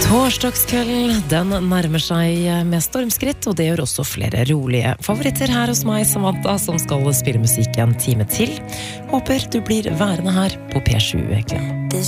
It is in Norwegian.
Torsdagskvelden, den nærmer seg med stormskritt, og det gjør også flere rolige favoritter her hos meg, Samantha, som skal spille musikk en time til. Håper du blir værende her på P7 Eklen.